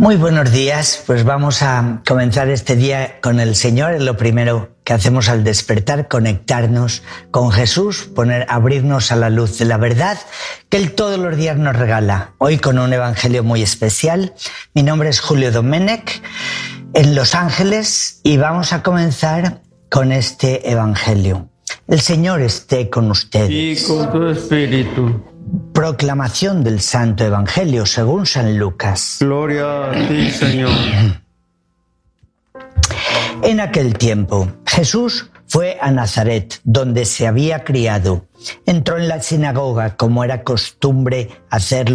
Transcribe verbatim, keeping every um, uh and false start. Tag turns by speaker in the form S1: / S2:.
S1: Muy buenos días, pues vamos a comenzar este día con el Señor. Es lo primero que hacemos al despertar, conectarnos con Jesús, poner, abrirnos a la luz de la verdad que Él todos los días nos regala. Hoy con un evangelio muy especial. Mi nombre es Julio Domenech, en Los Ángeles, y vamos a comenzar con este evangelio. El Señor esté con ustedes.
S2: Y con tu espíritu.
S1: Proclamación del Santo Evangelio según San Lucas.
S2: Gloria a ti, Señor.
S1: En aquel tiempo, Jesús fue a Nazaret, donde se había criado. Entró en la sinagoga, como era costumbre hacerlo